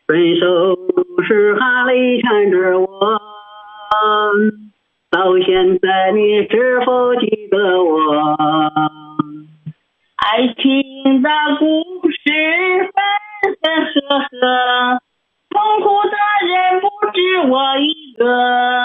分手时含泪缠着我，到现在你是否记得我？ 爱情的故事分分合合，痛苦的人不止我一个。